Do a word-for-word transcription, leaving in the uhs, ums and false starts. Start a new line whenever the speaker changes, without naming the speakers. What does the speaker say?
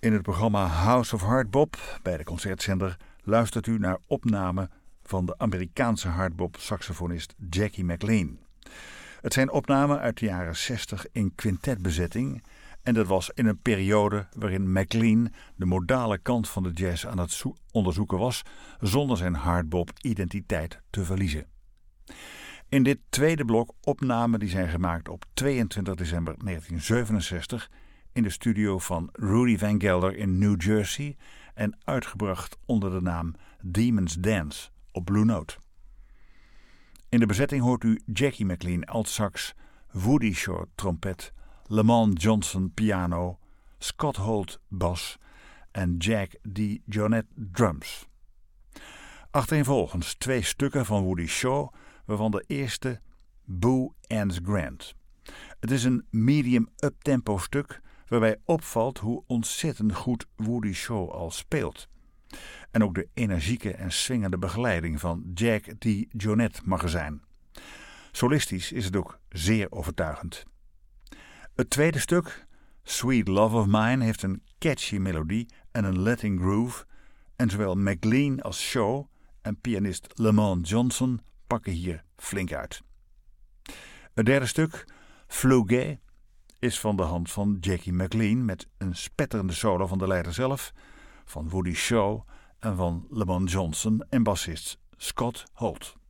In het programma House of Hardbop bij de Concertzender luistert u naar opnamen van de Amerikaanse hardbop-saxofonist Jackie McLean. Het zijn opnamen uit de jaren zestig in quintetbezetting en dat was in een periode waarin McLean de modale kant van de jazz aan het zo- onderzoeken was zonder zijn hardbop-identiteit te verliezen. In dit tweede blok opnamen die zijn gemaakt op tweeëntwintig december negentien zevenenzestig in de studio van Rudy Van Gelder in New Jersey en uitgebracht onder de naam Demon's Dance op Blue Note. In de bezetting hoort u Jackie McLean altsax, Woody Shaw trompet, Lamont Johnson piano, Scott Holt bas en Jack DeJohnette drums. Achtereenvolgens twee stukken van Woody Shaw, waarvan de eerste Boo Ends Grand. Het is een medium up-tempo stuk waarbij opvalt hoe ontzettend goed Woody Shaw al speelt. En ook de energieke en swingende begeleiding van Jack DeJohnette mag er zijn. Solistisch is het ook zeer overtuigend. Het tweede stuk, Sweet Love of Mine, heeft een catchy melodie en een Latin groove en zowel McLean als Shaw en pianist Lamont Johnson pakken hier flink uit. Het derde stuk, Fluguet, is van de hand van Jackie McLean met een spetterende solo van de leider zelf, van Woody Shaw en van Lamont Johnson en bassist Scott Holt.